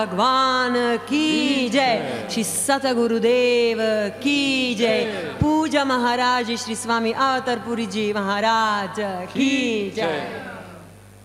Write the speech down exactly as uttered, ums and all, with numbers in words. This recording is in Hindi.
भगवान की जय, श्री सतगुरुदेव की जय, पूजा महाराज श्री स्वामी अवतारपुरी जी महाराज की जय।